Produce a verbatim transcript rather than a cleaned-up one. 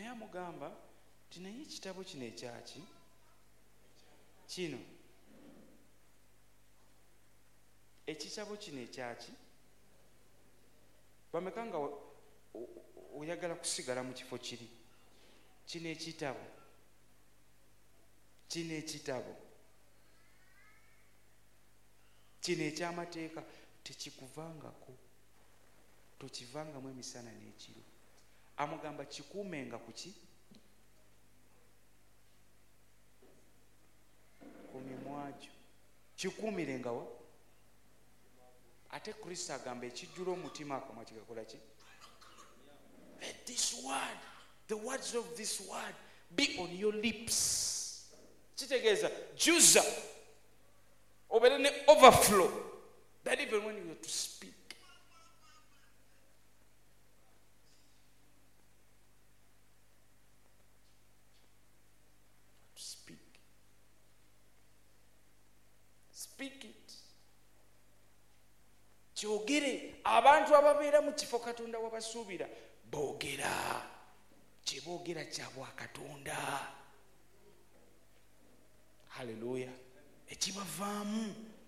amugamba nti naye ekitabo kino ekyaki kino ekitabo kino ekyaki bameka nga oyagala kusigala mu kifo kiri kino ekitabo kino ekitabo kino ekyamateeka tekikuvangako tokivangamu emisana n'ekiro. Amugamba kikuumenga kuki ku mimwa gyo kikuumirengawa. Ate Kristo agamba ekijjula omutima akamwa kigakola ki? Let this word, the words of this word be on your lips. Kitegeeza juza obeere ne overflow that even when you are to speak to speak speak it. Kyogere. Abantu ababeera mu kifo Katonda wabasuubira boogera, kyeboogera kya bwa Katonda. Haleluya. Ekibavaamu